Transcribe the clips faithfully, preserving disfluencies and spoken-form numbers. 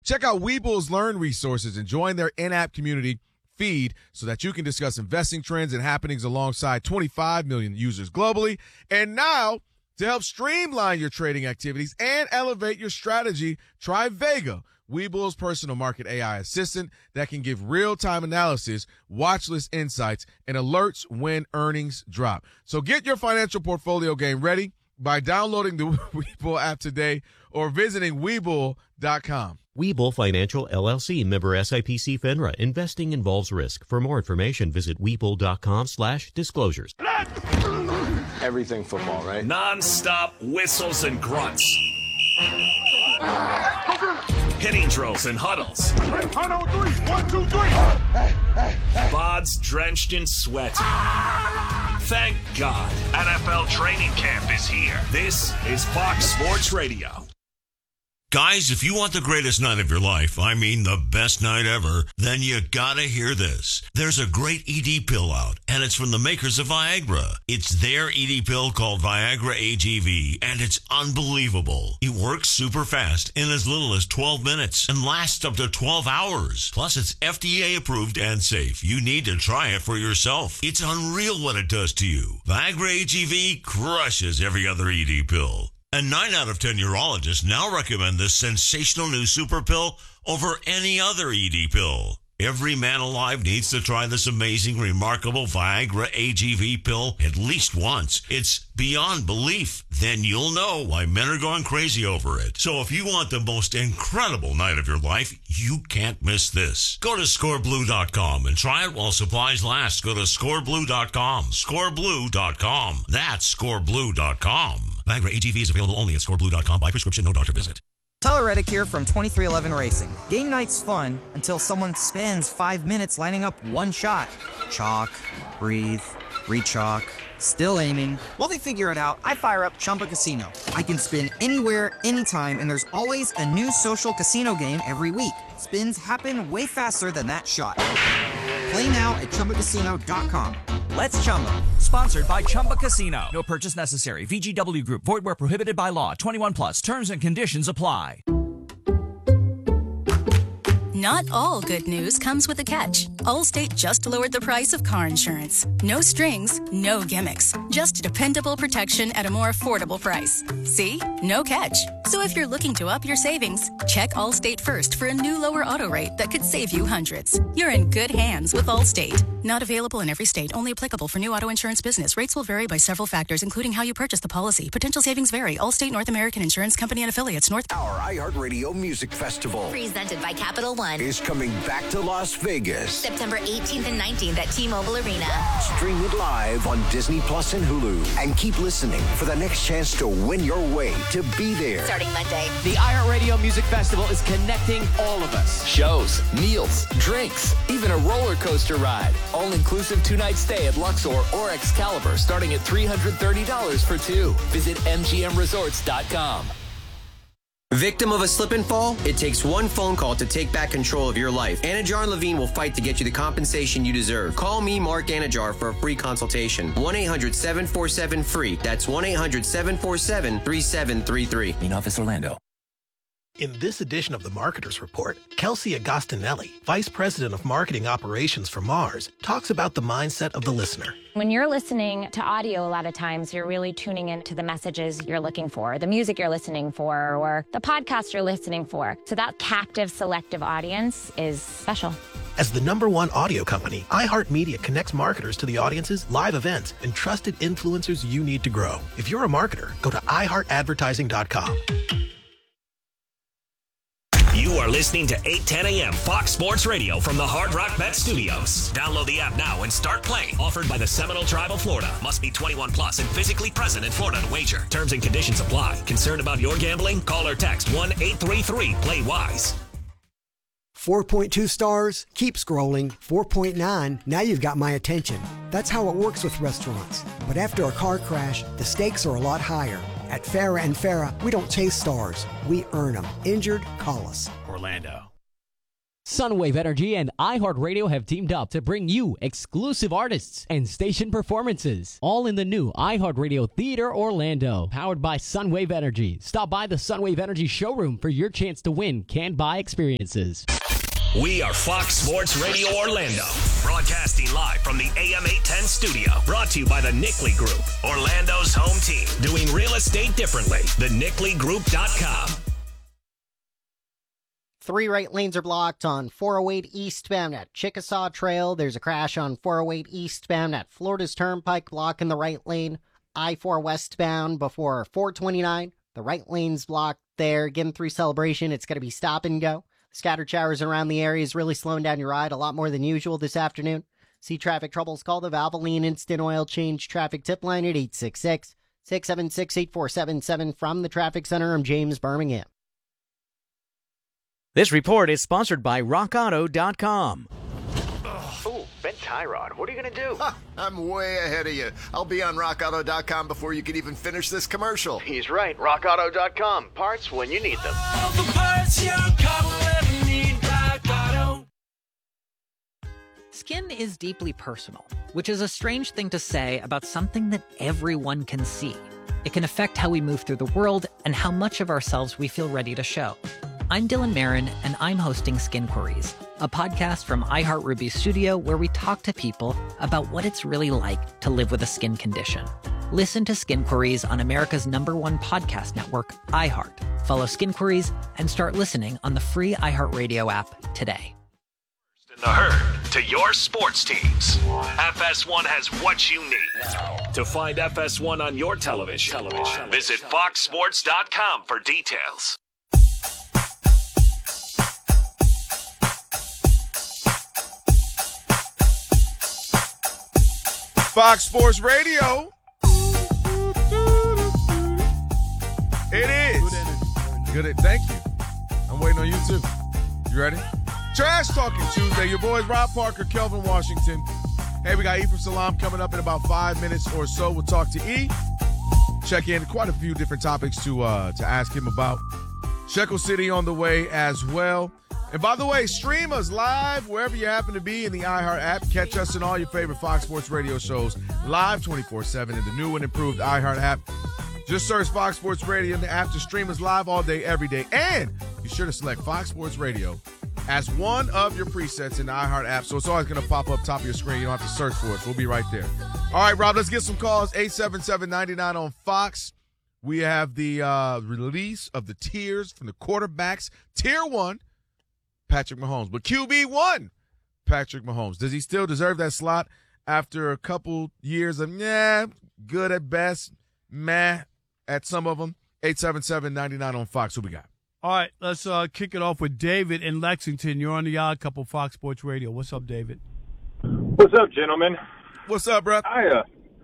Check out Webull's Learn resources and join their in-app community feed so that you can discuss investing trends and happenings alongside twenty-five million users globally. And now, to help streamline your trading activities and elevate your strategy, try Vega, Webull's personal market A I assistant that can give real-time analysis, watch list insights, and alerts when earnings drop. So get your financial portfolio game ready by downloading the Webull app today or visiting Webull dot com. Webull Financial, L L C, member S I P C FINRA. Investing involves risk. For more information, visit Webull dot com slash disclosures. Everything football, right? Non-stop whistles and grunts. Hitting drills and huddles. One, two, three. Bods drenched in sweat. Thank God, N F L training camp is here. This is Fox Sports Radio. Guys, if you want the greatest night of your life, I mean the best night ever, then you gotta hear this. There's a great E D pill out, and it's from the makers of Viagra. It's their E D pill called Viagra A G V, and it's unbelievable. It works super fast in as little as twelve minutes and lasts up to twelve hours. Plus, it's F D A approved and safe. You need to try it for yourself. It's unreal what it does to you. Viagra A G V crushes every other E D pill. And nine out of ten urologists now recommend this sensational new super pill over any other E D pill. Every man alive needs to try this amazing, remarkable Viagra A G V pill at least once. It's beyond belief. Then you'll know why men are going crazy over it. So if you want the most incredible night of your life, you can't miss this. Go to score blue dot com and try it while supplies last. Go to score blue dot com. score blue dot com. That's score blue dot com. Viagra A G V is available only at score blue dot com by prescription, no doctor visit. Tyler Reddick here from twenty-three eleven Racing. Game night's fun until someone spends five minutes lining up one shot. Chalk, breathe, re-chalk, still aiming. While they figure it out, I fire up Chumba Casino. I can spin anywhere, anytime, and there's always a new social casino game every week. Spins happen way faster than that shot. Play now at chumba casino dot com. Let's Chumba. Sponsored by Chumba Casino. No purchase necessary. V G W Group. Void where prohibited by law. twenty-one plus. Terms and conditions apply. Not all good news comes with a catch. Allstate just lowered the price of car insurance. No strings, no gimmicks. Just dependable protection at a more affordable price. See? No catch. So if you're looking to up your savings, check Allstate first for a new lower auto rate that could save you hundreds. You're in good hands with Allstate. Not available in every state. Only applicable for new auto insurance business. Rates will vary by several factors, including how you purchase the policy. Potential savings vary. Allstate North American Insurance Company and affiliates. North. Our iHeartRadio Music Festival, presented by Capital One, is coming back to Las Vegas. September eighteenth and nineteenth at T-Mobile Arena. Stream it live on Disney Plus and Hulu. And keep listening for the next chance to win your way to be there. Starting Monday. The iHeartRadio Music Festival is connecting all of us. Shows, meals, drinks, even a roller coaster ride. All-inclusive two-night stay at Luxor or Excalibur starting at three hundred thirty dollars for two. Visit M G M resorts dot com. Victim of a slip and fall? It takes one phone call to take back control of your life. Anajar and Levine will fight to get you the compensation you deserve. Call me, Mark Anajar, for a free consultation. one eight hundred seven four seven free. That's one eight hundred seven four seven three seven three three. In office, Orlando. In this edition of the Marketer's Report, Kelsey Agostinelli, Vice President of Marketing Operations for Mars, talks about the mindset of the listener. When you're listening to audio, a lot of times you're really tuning into the messages you're looking for, the music you're listening for, or the podcast you're listening for. So that captive, selective audience is special. As the number one audio company, iHeartMedia connects marketers to the audiences, live events, and trusted influencers you need to grow. If you're a marketer, go to i heart advertising dot com. You are listening to eight ten a.m. Fox Sports Radio from the Hard Rock Bet Studios. Download the app now and start playing. Offered by the Seminole Tribe of Florida. Must be twenty-one plus and physically present in Florida to wager. Terms and conditions apply. Concerned about your gambling? Call or text one eight three three play wise. four point two stars, keep scrolling. four point nine, now you've got my attention. That's how it works with restaurants. But after a car crash, the stakes are a lot higher. At Farah and Farah, we don't chase stars, we earn them. Injured, call us. Orlando. Sunwave Energy and iHeartRadio have teamed up to bring you exclusive artists and station performances, all in the new iHeartRadio Theater Orlando, powered by Sunwave Energy. Stop by the Sunwave Energy showroom for your chance to win can-buy experiences. We are Fox Sports Radio Orlando, broadcasting live from the A M eight ten studio. Brought to you by the Nickley Group, Orlando's home team, doing real estate differently. the nickley group dot com. Three right lanes are blocked on four oh eight eastbound at Chickasaw Trail. There's a crash on four oh eight eastbound at Florida's Turnpike, blocking the right lane. I four westbound before four twenty-nine. The right lane's blocked there. Getting through Celebration, it's going to be stop and go. Scattered showers around the area is really slowing down your ride a lot more than usual this afternoon. See traffic troubles, call the Valvoline Instant Oil Change Traffic Tip Line at eight six six, six seven six, eight four seven seven. From the Traffic Center, I'm James Birmingham. This report is sponsored by rock auto dot com. Oh, Ben Tyrod, what are you going to do? Huh, I'm way ahead of you. I'll be on rock auto dot com before you can even finish this commercial. He's right. rock auto dot com. Parts when you need them. All the parts your car will ever need. Rock Auto. Skin is deeply personal, which is a strange thing to say about something that everyone can see. It can affect how we move through the world and how much of ourselves we feel ready to show. I'm Dylan Marin, and I'm hosting Skin Queries, a podcast from iHeartRuby Studio where we talk to people about what it's really like to live with a skin condition. Listen to Skin Queries on America's number one podcast network, iHeart. Follow Skin Queries and start listening on the free iHeartRadio app today. In the herd to your sports teams. F S one has what you need. To find F S one on your television, television. Visit fox sports dot com for details. Fox Sports Radio. It is. Good. Thank you. I'm waiting on you too. You ready? Trash Talking Tuesday. Your boys Rob Parker, Kelvin Washington. Hey, we got E from Salam coming up in about five minutes or so. We'll talk to E. Check in quite a few different topics to uh, to ask him about. Shekel City on the way as well. And by the way, stream us live wherever you happen to be in the iHeart app. Catch us in all your favorite Fox Sports Radio shows live twenty-four seven in the new and improved iHeart app. Just search Fox Sports Radio in the app to stream us live all day, every day. And be sure to select Fox Sports Radio as one of your presets in the iHeart app. So it's always going to pop up top of your screen. You don't have to search for it. We'll be right there. All right, Rob, let's get some calls. eight seven seven, nine nine on Fox. We have the uh, release of the tiers from the quarterbacks. Tier one, Patrick Mahomes. But Q B one, Patrick Mahomes. Does he still deserve that slot after a couple years of, yeah, good at best, meh at some of them? eight seven seven, nine nine on Fox. Who we got? All right, let's uh, kick it off with David in Lexington. You're on the Odd Couple Fox Sports Radio. What's up, David? What's up, gentlemen? What's up, bro? I, uh,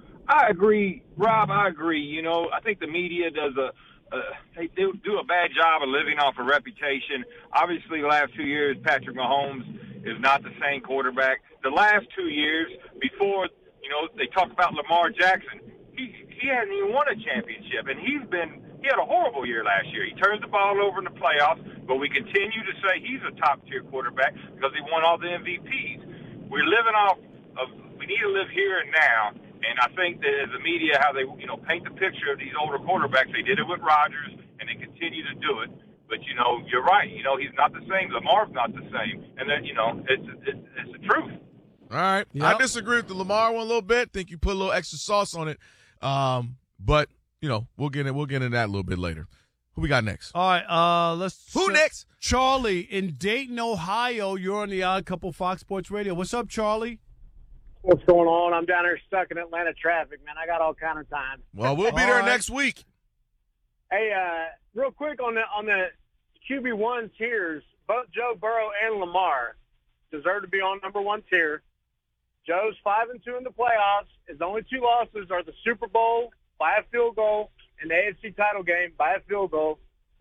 I agree. Rob, I agree. You know, I think the media does a Uh, they do, do a bad job of living off a reputation. Obviously, the last two years, Patrick Mahomes is not the same quarterback. The last two years, before, you know, they talk about Lamar Jackson, he, he hasn't even won a championship, and he's been he had a horrible year last year. He turns the ball over in the playoffs, but we continue to say he's a top-tier quarterback because he won all the M V Ps. We're living off of – we need to live here and now. And I think that as the media, how they, you know, paint the picture of these older quarterbacks, they did it with Rodgers, and they continue to do it. But, you know, you're right. You know, he's not the same. Lamar's not the same. And then, you know, it's it's, it's the truth. All right. Yep. I disagree with the Lamar one a little bit. Think you put a little extra sauce on it. Um, but, you know, we'll get in, we'll get into that a little bit later. Who we got next? All right. Uh, let's. Who next? Charlie in Dayton, Ohio. You're on the Odd Couple Fox Sports Radio. What's up, Charlie? What's going on? I'm down here stuck in Atlanta traffic, man. I got all kind of time. Well, we'll be there right. next week. Hey, uh, real quick on the on the Q B one tiers, both Joe Burrow and Lamar deserve to be on number one tier. Joe's five and two in the playoffs. His only two losses are the Super Bowl by a field goal and the A F C title game by a field goal.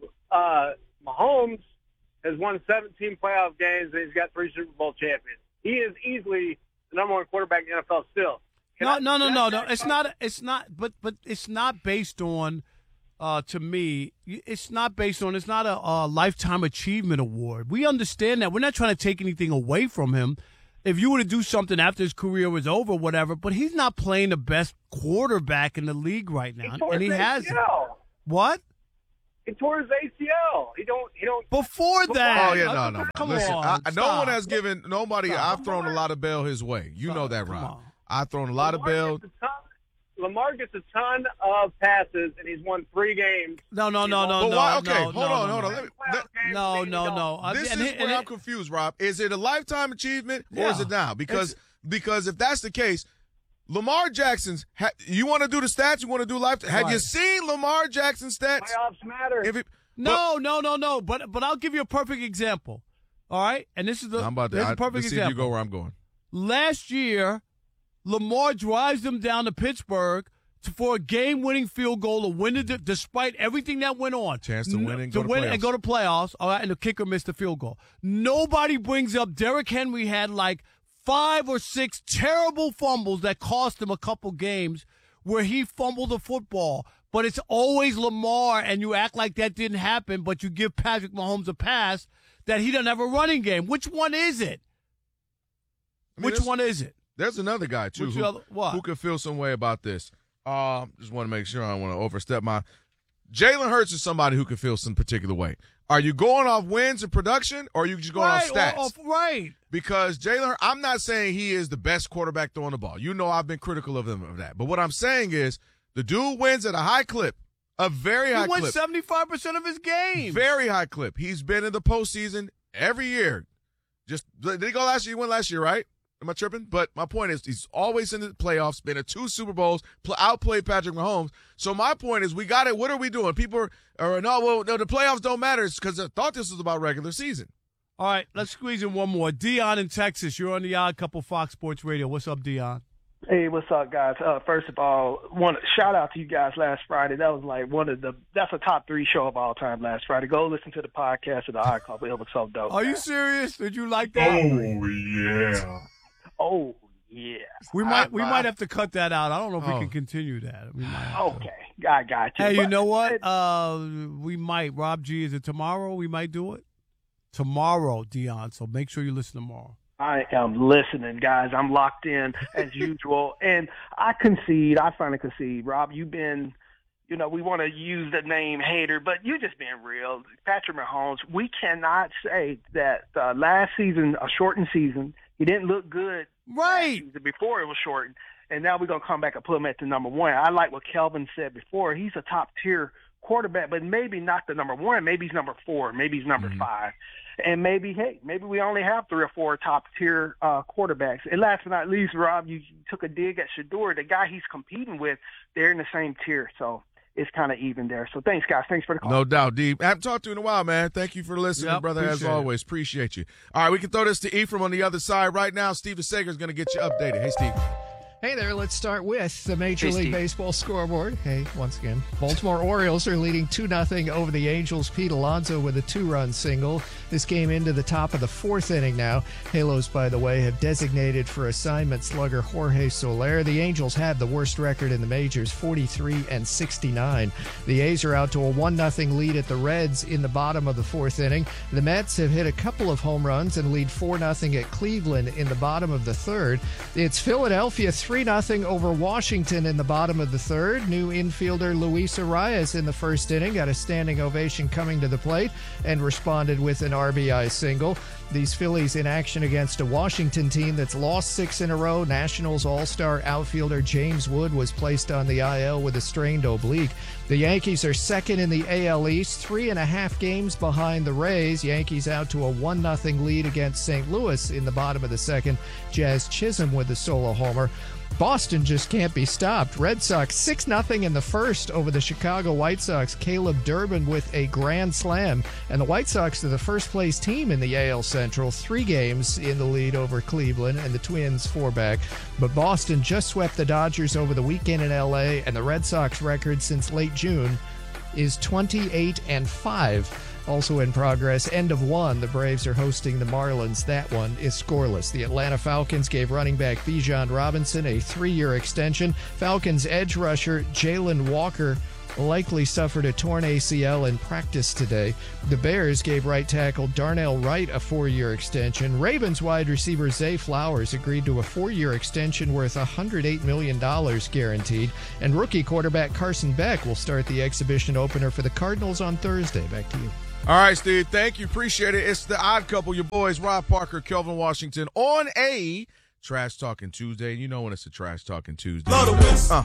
Uh, Mahomes has won seventeen playoff games and he's got three Super Bowl champions. He is easily number one quarterback in the N F L still. Can no, I, no, no, no, no. I, It's not. It's not. But but it's not based on uh, to me, it's not based on, it's not a, a lifetime achievement award. We understand that. We're not trying to take anything away from him. If you were to do something after his career was over, whatever, but he's not playing the best quarterback in the league right now, he and he has what? He tore his A C L. He don't. He don't. Before that. Oh yeah, no, no. Come Listen, on, I, no stop. one has given nobody. Stop. I've thrown a lot of bail his way. You know that, Come Rob. on. I've thrown a lot Lamar of bail. gets a ton- Lamar gets a ton of passes, and he's won three games. No, no, no, no, But no. why? Okay, no, hold no, on, no, hold on. no. Let me, let, No, no, no. I- this and is it- where and I'm it- confused, Rob. Is it a lifetime achievement or is Yeah. it now? Because because if that's the case, Lamar Jackson's. Ha, you want to do the stats? You want to do lifetime? Have you Right. seen Lamar Jackson's stats? Playoffs matter. If it, No, no, no, no. But but I'll give you a perfect example. All right, and this is the I'm about to. this is I, a perfect let's see if example. you go where I'm going. Last year, Lamar drives them down to Pittsburgh to, for a game-winning field goal to win it, despite everything that went on. Chance to win and to go to win playoffs. and go to playoffs. All right, and the kicker missed the field goal. Nobody brings up Derrick Henry had like five or six terrible fumbles that cost him a couple games where he fumbled the football. But it's always Lamar, and you act like that didn't happen, but you give Patrick Mahomes a pass that he doesn't have a running game. Which one is it? I mean, Which there's- one is it? There's another guy too Which who, other- what? who could feel some way about this. Um, just want to make sure I don't want to overstep my. Jalen Hurts is somebody who could feel some particular way. Are you going off wins and production, or are you just going Right, off stats? or- or- right. Because Jalen, I'm not saying he is the best quarterback throwing the ball. You know, I've been critical of him of that. But what I'm saying is, the dude wins at a high clip, a very high He wins clip, seventy-five percent of his games. very high clip. He's been in the postseason every year. Just did he go last year? He went last year, right? Am I tripping? But my point is, he's always in the playoffs, been at two Super Bowls, pl- outplayed Patrick Mahomes. So my point is, we got it. What are we doing? People are, are no, well, no, the playoffs don't matter because I thought this was about regular season. All right, let's squeeze in one more. Dion in Texas, you're on the Odd Couple Fox Sports Radio. What's up, Dion? Hey, what's up, guys? Uh, first of all, one shout out to you guys last Friday. That was like one of the that's a top three show of all time last Friday. Go listen to the podcast of the Odd Couple. It was so dope. Are you serious? Did you like that? Oh yeah. Oh yeah. We might we I- might have to cut that out. I don't know if Oh. we can continue that. We might have to. Okay, I got you. Hey, you But- know what? Uh, we might. Rob G, is it tomorrow? We might do it tomorrow, Dion. So make sure you listen tomorrow. I am listening, guys. I'm locked in as usual. And I concede, I finally concede. Rob, you've been, you know, we want to use the name hater, but you just being real. Patrick Mahomes, we cannot say that uh, last season, a shortened season, he didn't look good right before it was shortened. And now we're going to come back and put him at the number one. I like what Kelvin said before. He's a top-tier quarterback, but maybe not the number one. Maybe he's number four. Maybe he's number five. And maybe, hey, maybe we only have three or four top-tier uh, quarterbacks. And last but not least, Rob, you took a dig at Shedeur. The guy he's competing with, they're in the same tier. So it's kind of even there. So thanks, guys. Thanks for the call. No doubt, D. I haven't talked to you in a while, man. Thank you for listening, Yep, brother, as appreciate it. always. Appreciate you. All right, we can throw this to Ephraim on the other side right now. Steven Sager is going to get you updated. Hey, Steve. Hey there, let's start with the Major Hey, League Steve. Baseball scoreboard. Hey, once again, Baltimore Orioles are leading two nothing over the Angels. Pete Alonso with a two-run single. This game into the top of the fourth inning now. Halos, by the way, have designated for assignment slugger Jorge Soler. The Angels have the worst record in the majors, forty-three and sixty-nine. The A's are out to a one nothing lead at the Reds in the bottom of the fourth inning. The Mets have hit a couple of home runs and lead four nothing at Cleveland in the bottom of the third. It's Philadelphia three nothing over Washington in the bottom of the third. New infielder Luis Arias in the first inning got a standing ovation coming to the plate and responded with an R B I single. These Phillies in action against a Washington team that's lost six in a row. Nationals all-star outfielder James Wood was placed on the I L with a strained oblique. The Yankees are second in the A L East, three and a half games behind the Rays. Yankees out to a one nothing lead against Saint Louis in the bottom of the second. Jazz Chisholm with the solo homer. Boston just can't be stopped. Red Sox six nothing in the first over the Chicago White Sox. Caleb Durbin with a grand slam. And the White Sox are the first place team in the A L Central. Three games in the lead over Cleveland and the Twins four back. But Boston just swept the Dodgers over the weekend in L A, and the Red Sox record since late June is twenty-eight and five. Also in progress, end of one. The Braves are hosting the Marlins. That one is scoreless. The Atlanta Falcons gave running back Bijan Robinson a three-year extension. Falcons edge rusher Jalen Walker likely suffered a torn A C L in practice today. The Bears gave right tackle Darnell Wright a four-year extension. Ravens wide receiver Zay Flowers agreed to a four-year extension worth one hundred eight million dollars guaranteed. And rookie quarterback Carson Beck will start the exhibition opener for the Cardinals on Thursday. Back to you. All right, Steve. Thank you. Appreciate it. It's the Odd Couple. Your boys, Rob Parker, Kelvin Washington, on a Trash Talking Tuesday. And you know when it's a Trash Talking Tuesday. Uh,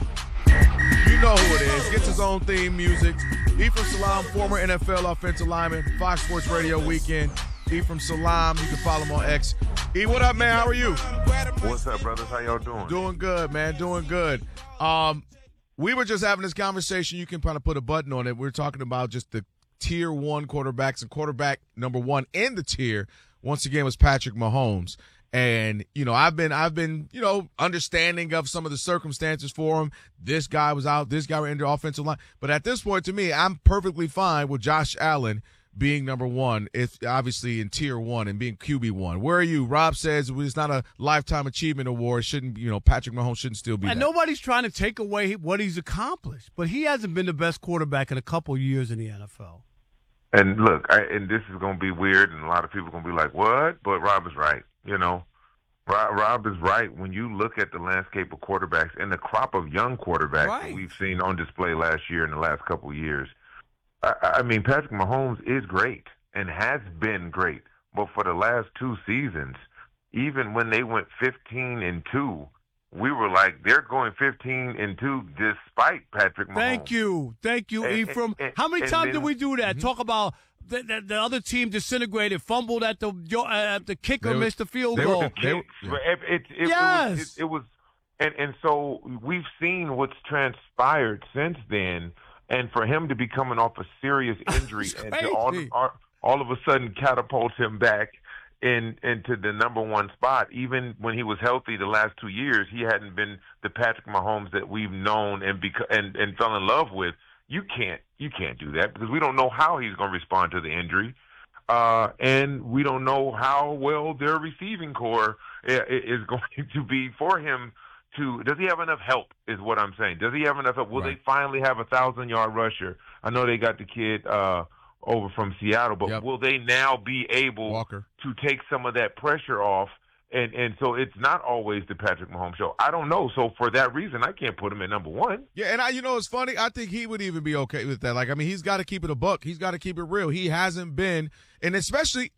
you know who it is. Gets his own theme music. Ephraim Salaam, former N F L offensive lineman, Fox Sports Radio Weekend. Ephraim Salaam. You can follow him on X. E, what up, man? How are you? What's up, brothers? How y'all doing? Doing good, man. Doing good. Um, we were just having this conversation. You can kind of put a button on it. We we're talking about just the tier one quarterbacks, and quarterback number one in the tier once again was Patrick Mahomes. And, you know, I've been, I've been, you know, understanding of some of the circumstances for him. This guy was out, this guy was in the offensive line. But at this point, to me, I'm perfectly fine with Josh Allen being number one, if obviously in tier one and being Q B one. Where are you? Rob says it's not a lifetime achievement award. Shouldn't, you know, Patrick Mahomes shouldn't still be and that. Nobody's trying to take away what he's accomplished, but he hasn't been the best quarterback in a couple years in the N F L. And look, I, and this is going to be weird, and a lot of people are going to be like, what? But Rob is right, you know. Rob, Rob is right. When you look at the landscape of quarterbacks and the crop of young quarterbacks right. that we've seen on display last year and the last couple of years, I, I mean, Patrick Mahomes is great and has been great. But for the last two seasons, even when they went fifteen and two, we were like, they're going fifteen and two despite Patrick Mahomes. Thank you. Thank you, and, Ephraim. And, and, How many times then, did we do that? Mm-hmm. Talk about the, the, the other team disintegrated, fumbled at the uh, at the kicker, were, missed the field they goal. Were, they were, yeah. it, it, it, yes. It was, it, it was and, and so we've seen what's transpired since then. And for him to be coming off a serious injury and to all, all, all of a sudden catapult him back in into the number one spot, even when he was healthy the last two years, he hadn't been the Patrick Mahomes that we've known and beca- and, and fell in love with. You can't you can't do that because we don't know how he's going to respond to the injury, uh, and we don't know how well their receiving core is going to be for him. To does he have enough help? Is what I'm saying. Does he have enough help? Will right. they finally have a thousand yard rusher? I know they got the kid uh, over from Seattle, but yep. will they now be able Walker. to take some of that pressure off? And and so it's not always the Patrick Mahomes show. I don't know. So for that reason, I can't put him at number one. Yeah, and I, you know, it's funny. I think he would even be okay with that. Like, I mean, he's got to keep it a buck. He's got to keep it real. He hasn't been, and especially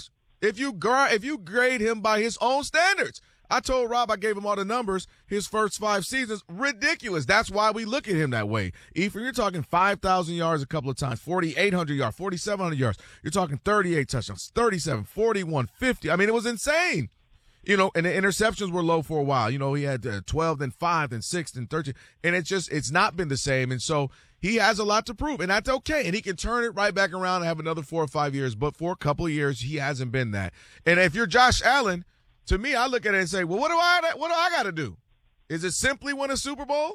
if you gra- if you grade him by his own standards. I told Rob, I gave him all the numbers, his first five seasons, ridiculous. That's why we look at him that way. Ephraim, you're talking five thousand yards a couple of times, forty-eight hundred yards, forty-seven hundred yards. You're talking thirty-eight touchdowns, thirty-seven, forty-one, fifty. I mean, it was insane. You know, and the interceptions were low for a while. You know, he had uh, twelve, then five, then six, then thirteen. And it's just, it's not been the same. And so he has a lot to prove, and that's okay. And he can turn it right back around and have another four or five years. But for a couple of years, he hasn't been that. And if you're Josh Allen, to me, I look at it and say, well, what do I what do I got to do? Is it simply win a Super Bowl?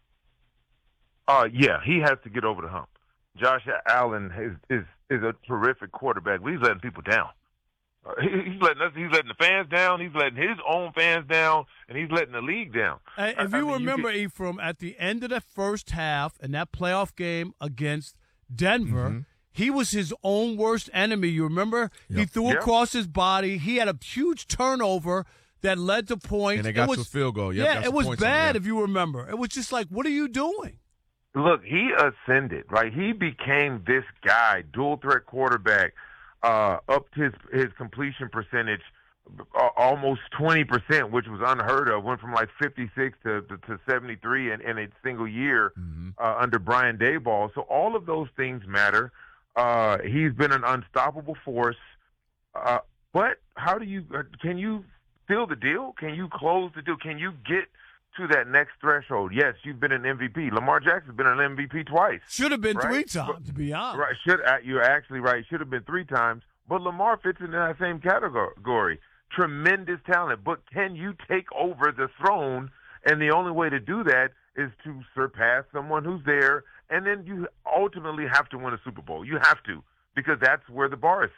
Uh, yeah, he has to get over the hump. Josh Allen is is, is a terrific quarterback, but he's letting people down. Uh, he, he's letting us, he's letting the fans down. He's letting his own fans down, and he's letting the league down. Hey, if I, you I mean, remember, you get, Ephraim, at the end of the first half in that playoff game against Denver. Mm-hmm. He was his own worst enemy. You remember? Yep. He threw yep. across his body. He had a huge turnover that led to points. And they got it was, to a field goal. Yep, yeah, it was bad, it, yeah. if you remember. It was just like, what are you doing? Look, he ascended, right? He became this guy, dual-threat quarterback, uh, upped his, his completion percentage uh, almost twenty percent, which was unheard of. Went from like fifty-six to, to, to seventy-three in, in a single year mm-hmm. uh, under Brian Daboll. So all of those things matter. Uh, he's been an unstoppable force, uh, but how do you, uh, can you seal the deal? Can you close the deal? Can you get to that next threshold? Yes, you've been an M V P. Lamar Jackson's been an M V P twice. Should have been right? three times, but, to be honest. Right, should, uh, you're actually right. Should have been three times, but Lamar fits in that same category. Tremendous talent, but can you take over the throne? And the only way to do that is to surpass someone who's there. And then you ultimately have to win a Super Bowl. You have to, because that's where the bar is set.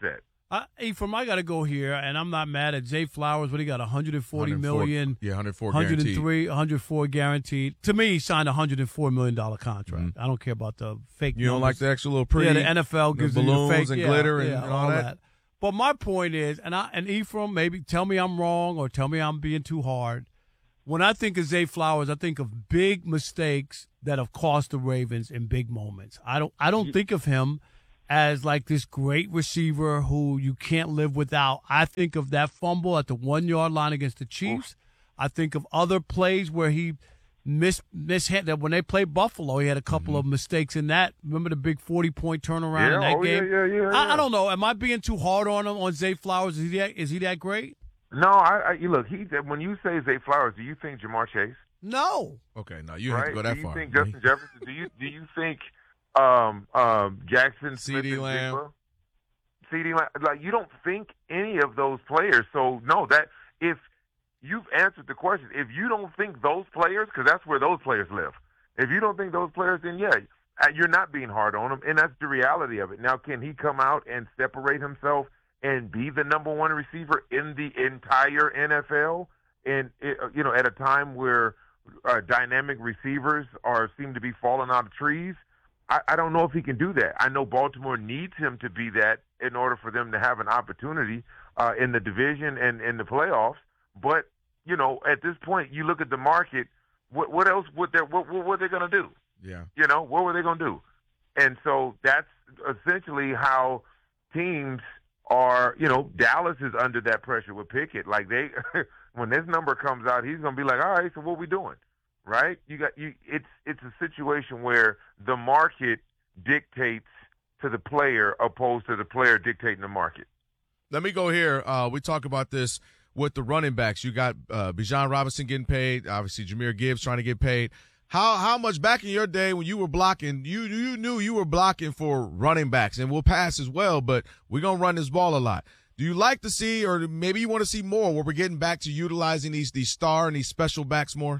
Uh, Ephraim, I got to go here, and I'm not mad at Zay Flowers. What he got, one hundred forty million Yeah, one hundred four one hundred three, guaranteed. one hundred four guaranteed. To me, he signed a one hundred four million dollars contract. Mm-hmm. I don't care about the fake You don't numbers. like the extra little pretty? Yeah, the N F L the gives you balloons the fake, and yeah, glitter and, yeah, and all, that. But my point is, and I and Ephraim, maybe tell me I'm wrong or tell me I'm being too hard. When I think of Zay Flowers, I think of big mistakes that have cost the Ravens in big moments. I don't I don't think of him as like this great receiver who you can't live without. I think of that fumble at the one-yard line against the Chiefs. I think of other plays where he mis mishit that when they played Buffalo, he had a couple mm-hmm. of mistakes in that. Remember the big forty-point turnaround yeah, in that oh, game? Yeah, yeah, yeah, I, yeah. I don't know. Am I being too hard on him on Zay Flowers? Is he that, is he that great? No, I, I you look. He when you say Zay Flowers, do you think Jamar Chase? No. Okay, no, you right? have to go that do you far. Think Justin Jefferson? Do you do you think um, um, Jackson Smith CeeDee Lamb? CeeDee Lamb? Like you don't think any of those players. So no, that if you've answered the question, if you don't think those players, because that's where those players live. If you don't think those players, then yeah, you're not being hard on them, and that's the reality of it. Now, can he come out and separate himself and be the number one receiver in the entire N F L? And you know, at a time where uh, dynamic receivers are seem to be falling out of trees, I, I don't know if he can do that. I know Baltimore needs him to be that in order for them to have an opportunity uh, in the division and in the playoffs. But you know, at this point, you look at the market. What, what else would they? What, what were they going to do? Yeah. You know, what were they going to do? And so that's essentially how teams are. You know, Dallas is under that pressure with Pickett. Like they, when this number comes out, he's going to be like, all right, so what we doing? Right? You got you. It's it's a situation where the market dictates to the player opposed to the player dictating the market. Let me go here. Uh, we talk about this with the running backs. You got uh, Bijan Robinson getting paid. Obviously, Jahmyr Gibbs trying to get paid. How how much back in your day when you were blocking, you you knew you were blocking for running backs, and we'll pass as well, but we're going to run this ball a lot. Do you like to see, or maybe you want to see more, where we're getting back to utilizing these these star and these special backs more?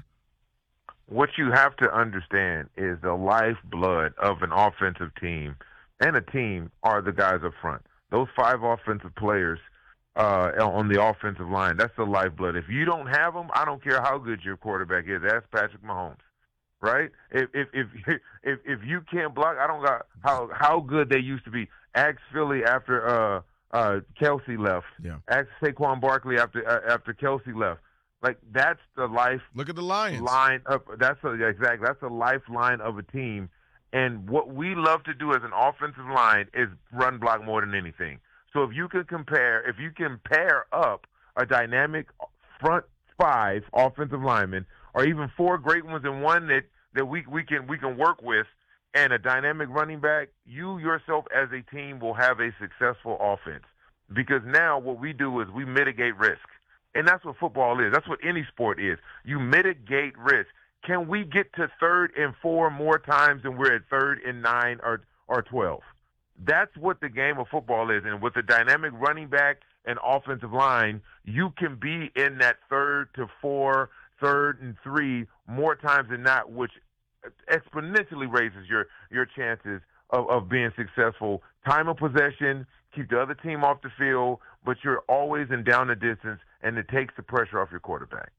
What you have to understand is the lifeblood of an offensive team and a team are the guys up front. Those five offensive players uh, on the offensive line, that's the lifeblood. If you don't have them, I don't care how good your quarterback is. That's Patrick Mahomes, right? If if if if, if you can't block, I don't got how how good they used to be. Ask Philly after uh, uh, Kelsey left. Yeah. Ask Saquon Barkley after uh, after Kelsey left. Like that's the life. Look at the Lions line up. That's a, exactly that's a lifeline of a team. And what we love to do as an offensive line is run block more than anything. So if you can compare, if you can pair up a dynamic front five offensive lineman, or even four great ones and one that, that we we can we can work with, and a dynamic running back, you yourself as a team will have a successful offense. Because now what we do is we mitigate risk. And that's what football is. That's what any sport is. You mitigate risk. Can we get to third and four more times than we're at third and nine or or twelve? That's what the game of football is. And with a dynamic running back and offensive line, you can be in that third to four, third and three more times than not, which exponentially raises your, your chances of, of being successful. Time of possession, keep the other team off the field, but you're always in down the distance, and it takes the pressure off your quarterback.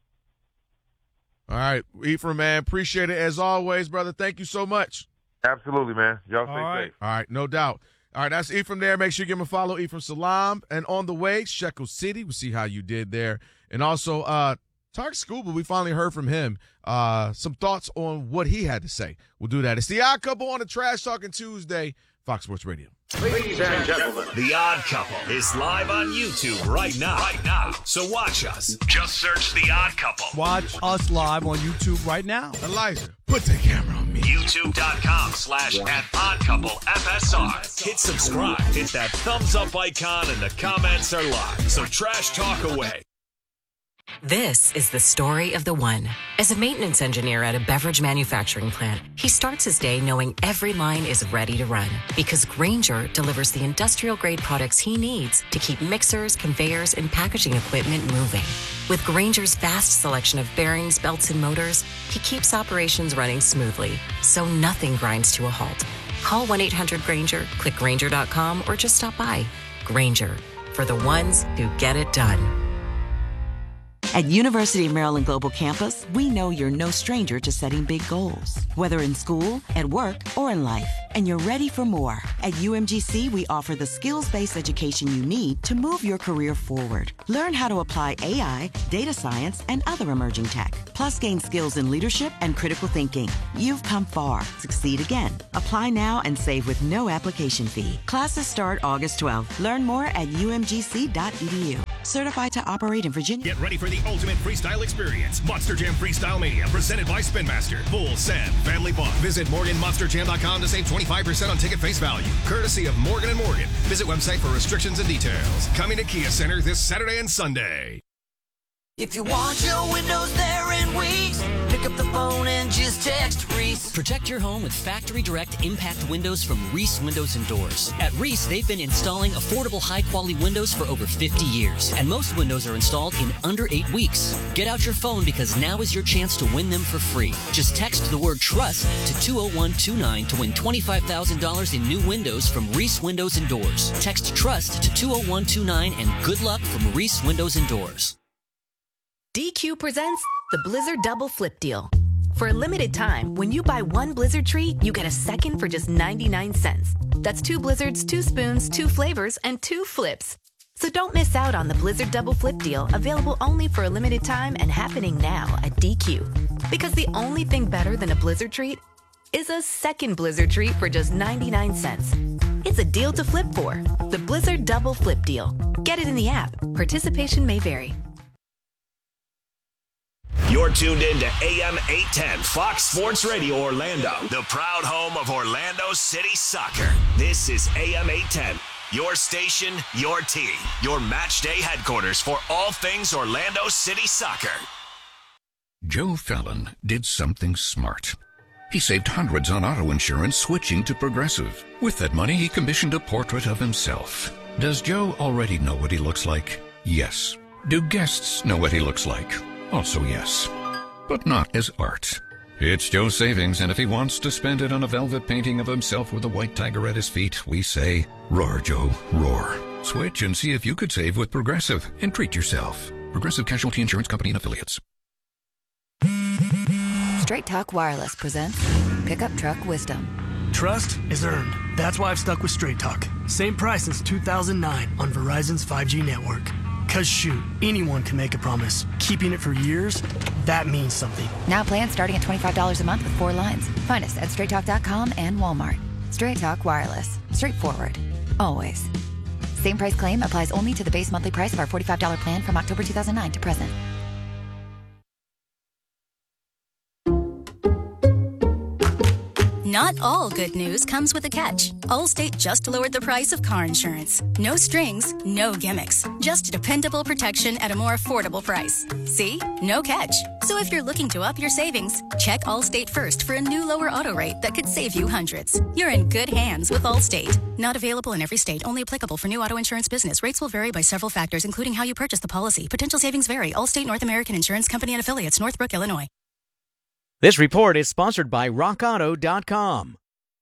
All right, Ephraim, man, appreciate it as always, brother. Thank you so much. Absolutely, man. Y'all stay All right. safe. All right, no doubt. All right, that's Ephraim there. Make sure you give him a follow, Ephraim Salam. And on the way, Shekel City. We'll see how you did there. And also, uh, Tarek Scuba, we finally heard from him. Uh, some thoughts on what he had to say. We'll do that. It's The Odd Couple on a Trash Talking Tuesday, Fox Sports Radio. Ladies and gentlemen, The Odd Couple is live on YouTube right now. Right now. So watch us. Just search The Odd Couple. Watch us live on YouTube right now. Elijah, put the camera on me. YouTube.com slash at Odd Couple F S R. Hit subscribe. Hit that thumbs up icon, and the comments are live. So trash talk away. This is the story of the one. As a maintenance engineer at a beverage manufacturing plant, he starts his day knowing every line is ready to run because Grainger delivers the industrial-grade products he needs to keep mixers, conveyors, and packaging equipment moving. With Grainger's vast selection of bearings, belts, and motors, he keeps operations running smoothly, so nothing grinds to a halt. Call one eight hundred Grainger, click Grainger dot com, or just stop by. Grainger, for the ones who get it done. At University of Maryland Global Campus, we know you're no stranger to setting big goals, whether in school, at work, or in life, and you're ready for more. At U M G C, we offer the skills-based education you need to move your career forward. Learn how to apply A I, data science, and other emerging tech, plus gain skills in leadership and critical thinking. You've come far. Succeed again. Apply now and save with no application fee. Classes start August twelfth. Learn more at U M G C dot E D U. Certified to operate in Virginia. Get ready for the ultimate freestyle experience. Monster Jam Freestyle Mania, presented by Spin Master. Full send, family fun. Visit Morgan Monster Jam dot com to save twenty-five percent on ticket face value. Courtesy of Morgan and Morgan. Visit website for restrictions and details. Coming to Kia Center this Saturday and Sunday. If you want your windows there in weeks, pick up the phone and just text Reese. Protect your home with Factory Direct Impact Windows from Reese Windows and Doors. At Reese, they've been installing affordable, high-quality windows for over fifty years, and most windows are installed in under eight weeks. Get out your phone because now is your chance to win them for free. Just text the word TRUST to two oh one two nine to win twenty-five thousand dollars in new windows from Reese Windows and Doors. Text TRUST to two oh one two nine and good luck from Reese Windows and Doors. D Q presents the Blizzard Double Flip Deal. For a limited time, when you buy one Blizzard treat, you get a second for just ninety-nine cents. That's two Blizzards, two spoons, two flavors, and two flips. So don't miss out on the Blizzard Double Flip Deal, available only for a limited time and happening now at D Q. Because the only thing better than a Blizzard treat is a second Blizzard treat for just ninety-nine cents. It's a deal to flip for. The Blizzard Double Flip Deal. Get it in the app. Participation may vary. You're tuned in to A M eight ten Fox Sports Radio Orlando, the proud home of Orlando City Soccer. This is A M eight ten, your station, your team, your match day headquarters for all things Orlando City Soccer. Joe Fallon did something smart. He saved hundreds on auto insurance switching to Progressive. With that money, he commissioned a portrait of himself. Does Joe already know what he looks like? Yes. Do guests know what he looks like? Also yes, but not as art. It's Joe's savings, and if he wants to spend it on a velvet painting of himself with a white tiger at his feet, we say, roar, Joe, roar. Switch and see if you could save with Progressive and treat yourself. Progressive Casualty Insurance Company and Affiliates. Straight Talk Wireless presents Pickup Truck Wisdom. Trust is earned. That's why I've stuck with Straight Talk. Same price since two thousand nine on Verizon's five G network. Cause shoot, anyone can make a promise. Keeping it for years, that means something. Now plans starting at twenty-five dollars a month with four lines. Find us at straight talk dot com and Walmart. Straight Talk Wireless. Straightforward. Always. Same price claim applies only to the base monthly price of our forty-five dollars plan from October two thousand nine to present. Not all good news comes with a catch. Allstate just lowered the price of car insurance. No strings, no gimmicks. Just dependable protection at a more affordable price. See? No catch. So if you're looking to up your savings, check Allstate first for a new lower auto rate that could save you hundreds. You're in good hands with Allstate. Not available in every state. Only applicable for new auto insurance business. Rates will vary by several factors, including how you purchase the policy. Potential savings vary. Allstate North American Insurance Company and Affiliates, Northbrook, Illinois. This report is sponsored by rock auto dot com.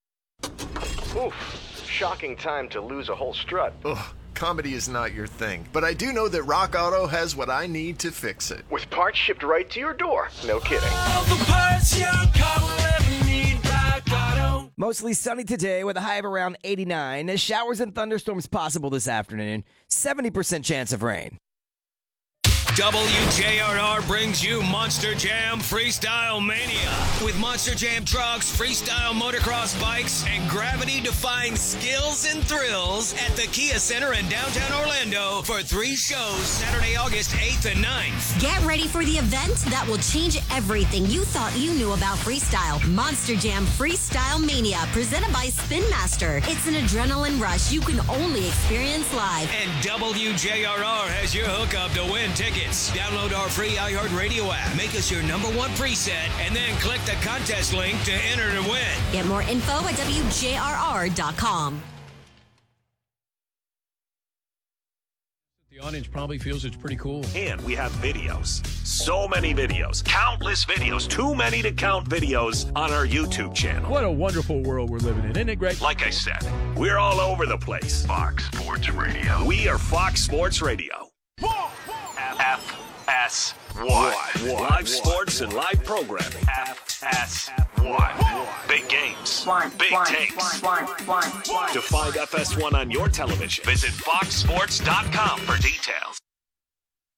Oof, shocking time to lose a whole strut. Ugh, comedy is not your thing, but I do know that Rock Auto has what I need to fix it. With parts shipped right to your door. No kidding. All the parts your car will ever need, Rock Auto. Mostly sunny today with a high of around eighty-nine. Showers and thunderstorms possible this afternoon. seventy percent chance of rain. W J R R brings you Monster Jam Freestyle Mania. With Monster Jam trucks, freestyle motocross bikes, and gravity-defying skills and thrills at the Kia Center in downtown Orlando for three shows Saturday, August eighth and ninth. Get ready for the event that will change everything you thought you knew about freestyle. Monster Jam Freestyle Mania, presented by Spin Master. It's an adrenaline rush you can only experience live. And W J R R has your hookup to win tickets. Download our free iHeartRadio app. Make us your number one preset, and then click the contest link to enter to win. Get more info at W J R R dot com. The audience probably feels it's pretty cool. And we have videos. So many videos. Countless videos. Too many to count videos on our YouTube channel. What a wonderful world we're living in. Isn't it great? Like I said, we're all over the place. Fox Sports Radio. We are Fox Sports Radio. F S one. Live sports and live programming. F S one. Big games. Big takes. To find F S one on your television, visit fox sports dot com for details.